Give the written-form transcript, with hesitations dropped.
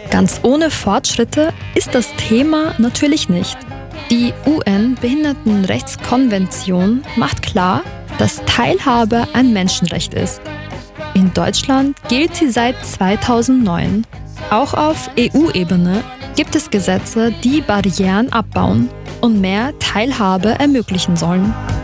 Ganz ohne Fortschritte ist das Thema natürlich nicht. Die UN-Behindertenrechtskonvention macht klar, dass Teilhabe ein Menschenrecht ist. In Deutschland gilt sie seit 2009. Auch auf EU-Ebene gibt es Gesetze, die Barrieren abbauen und mehr Teilhabe ermöglichen sollen.